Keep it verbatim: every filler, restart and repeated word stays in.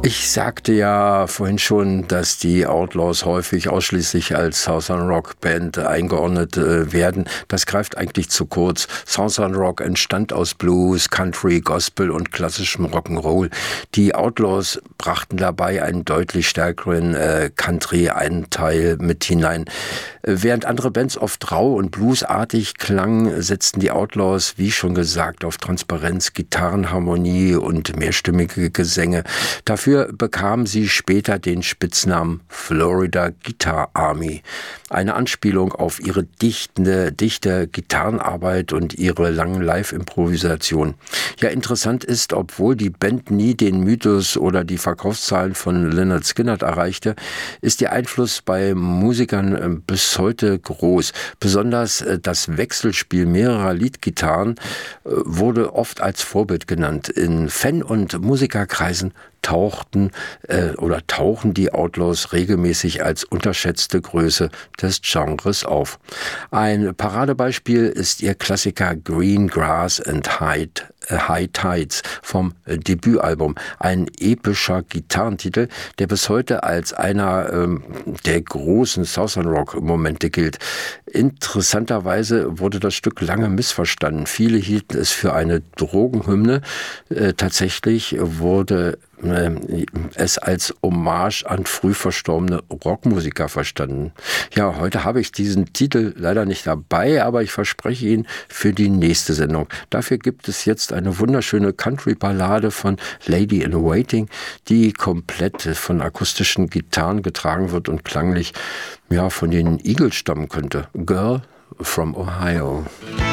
Ich sagte ja vorhin schon, dass die Outlaws häufig ausschließlich als Southern Rock Band eingeordnet äh, werden. Das greift eigentlich zu kurz. Southern Rock entstand aus Blues, Country, Gospel und klassischem Rock'n'Roll. Die Outlaws brachten dabei einen deutlich stärkeren äh, Country-Anteil mit hinein. Während andere Bands oft rau und bluesartig klangen, setzten die Outlaws, wie schon gesagt, auf Transparenz, Gitarrenharmonie und mehrstimmige Gesänge. Dafür bekamen sie später den Spitznamen Florida Guitar Army. Eine Anspielung auf ihre dichtende, dichte Gitarrenarbeit und ihre langen Live-Improvisationen. Ja, interessant ist, obwohl die Band nie den Mythos oder die Verkaufszahlen von Lynyrd Skynyrd erreichte, ist ihr Einfluss bei Musikern bis heute groß. Besonders das Wechselspiel mehrerer Leadgitarren wurde oft als Vorbild genannt. In Fan- und Musikerkreisen tauchten äh, oder tauchen die Outlaws regelmäßig als unterschätzte Größe des Genres auf. Ein Paradebeispiel ist ihr Klassiker Green Grass and High, äh, High Tides vom äh, Debütalbum. Ein epischer Gitarrentitel, der bis heute als einer ähm, der großen Southern Rock Momente gilt. Interessanterweise wurde das Stück lange missverstanden. Viele hielten es für eine Drogenhymne. Äh, tatsächlich wurde es als Hommage an früh verstorbene Rockmusiker verstanden. Ja, heute habe ich diesen Titel leider nicht dabei, aber ich verspreche ihn für die nächste Sendung. Dafür gibt es jetzt eine wunderschöne Country-Ballade von Lady in Waiting, die komplett von akustischen Gitarren getragen wird und klanglich ja, von den Eagles stammen könnte. Girl from Ohio.